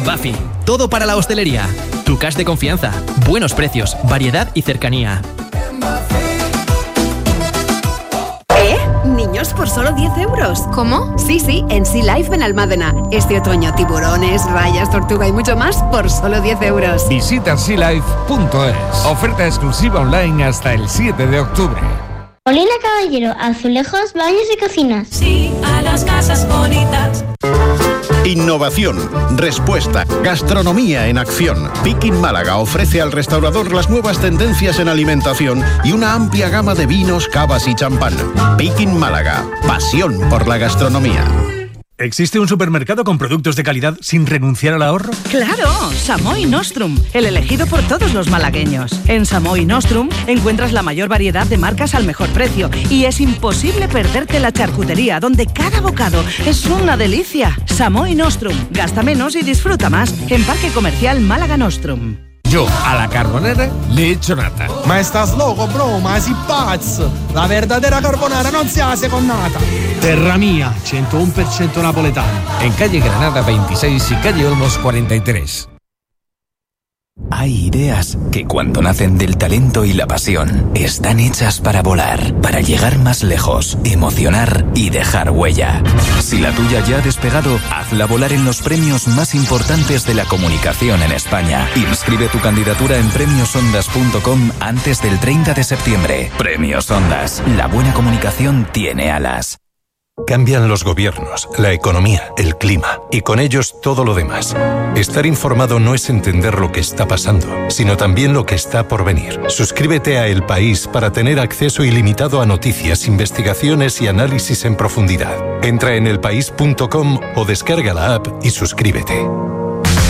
Buffy. Todo para la hostelería. Tu cash de confianza. Buenos precios, variedad y cercanía. Niños por solo 10 euros. ¿Cómo? Sí, en Sea Life Benalmádena. Este otoño, tiburones, rayas, tortuga y mucho más por solo 10 euros. Visita sealife.es. Oferta exclusiva online hasta el 7 de octubre. Molina Caballero, azulejos, baños y cocinas. Sí, a las casas bonitas. Innovación, respuesta, gastronomía en acción. Picking Málaga ofrece al restaurador las nuevas tendencias en alimentación y una amplia gama de vinos, cavas y champán. Picking Málaga, pasión por la gastronomía. ¿Existe un supermercado con productos de calidad sin renunciar al ahorro? ¡Claro! Samoi Nostrum, el elegido por todos los malagueños. En Samoi Nostrum encuentras la mayor variedad de marcas al mejor precio y es imposible perderte la charcutería, donde cada bocado es una delicia. Samoi Nostrum, gasta menos y disfruta más. En Parque Comercial Málaga Nostrum. Yo a la carbonara le echo nata. Ma estás loco, bro, ma si pazzo. La verdadera carbonara non si hace con nata. Terra mia, 101% napoletano. En calle Granada 26 y calle Olmos 43. Hay ideas que cuando nacen del talento y la pasión están hechas para volar, para llegar más lejos, emocionar y dejar huella. Si la tuya ya ha despegado, hazla volar en los premios más importantes de la comunicación en España. Inscribe tu candidatura en premiosondas.com antes del 30 de septiembre. Premios Ondas. La buena comunicación tiene alas. Cambian los gobiernos, la economía, el clima y con ellos todo lo demás. Estar informado no es entender lo que está pasando, sino también lo que está por venir. Suscríbete a El País para tener acceso ilimitado a noticias, investigaciones y análisis en profundidad. Entra en elpaís.com o descarga la app y suscríbete.